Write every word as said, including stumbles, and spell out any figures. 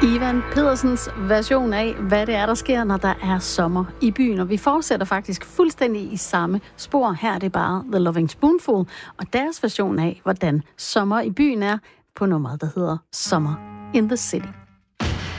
Ivan Pedersens version af, hvad det er, der sker, når der er sommer i byen. Og vi fortsætter faktisk fuldstændig i samme spor. Her er det bare The Loving Spoonful og deres version af, hvordan sommer i byen er på nummeret, der hedder Summer in the City.